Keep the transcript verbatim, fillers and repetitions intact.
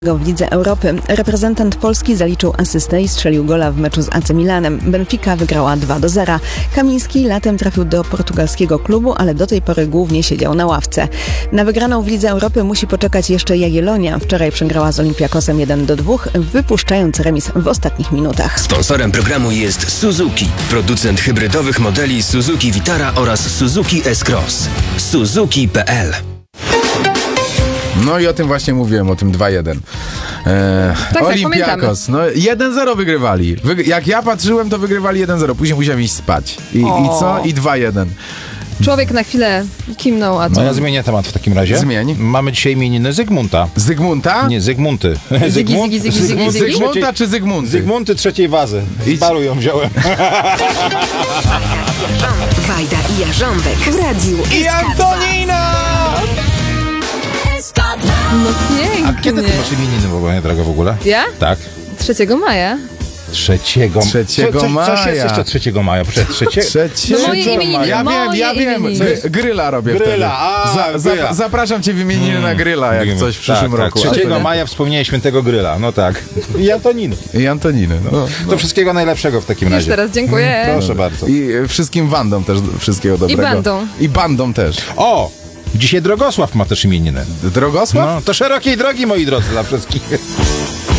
W Lidze Europy reprezentant Polski zaliczył asystę i strzelił gola w meczu z A C Milanem. Benfica wygrała dwa do zera. Kamiński latem trafił do portugalskiego klubu, ale do tej pory głównie siedział na ławce. Na wygraną w Lidze Europy musi poczekać jeszcze Jagiellonia. Wczoraj przegrała z Olympiakosem jeden do dwóch, wypuszczając remis w ostatnich minutach. Sponsorem programu jest Suzuki, producent hybrydowych modeli Suzuki Vitara oraz Suzuki S-Cross. Suzuki kropka p l. No i o tym właśnie mówiłem, o tym dwa jeden. Eee, tak, Olympiakos, no jeden zero wygrywali. Wyg- jak ja patrzyłem, to wygrywali jeden zero. Później musiałem iść spać. I, i co? I dwa jeden. Człowiek na chwilę kimnął, a co? No ja zmienię temat w takim razie. Zmień. Mamy dzisiaj imieniny Zygmunta. Zygmunta? Nie, Zygmunty. Zygi, zygi, zygi, zygi, zygi. Zygmunta czy Zygmunty? Zygmunty trzeciej wazy. Idź. Z baru ją wziąłem. Wajda i Jarząbek w radiu I Antonina! No pięknie. A kiedy ty masz imieniny w ogóle, droga w ogóle? Ja? Tak. trzeciego maja. Trzeciego, Trzeciego co, co, maja. Coś jest jeszcze trzeciego maja. Przed trzecie... Trzecie... No moje imieniny. Ja wiem, ja moje wiem. imieniny. Gry- Gryla robię Gryla, wtedy. a, Za, gryla. za, zapraszam cię w imieniny na gryla, jak coś w przyszłym tak, roku. Tak. A trzeciego wtedy- maja wspomnienie świętego Gryla. No tak. I Antoniny. I Antoniny. No. To wszystkiego najlepszego w takim Już razie. teraz dziękuję. Proszę bardzo. I e, wszystkim wandom też wszystkiego dobrego. bandą. I bandą też. O! Dzisiaj Drogosław ma też imieniny. Drogosław? No, to szerokiej drogi, moi drodzy, dla wszystkich.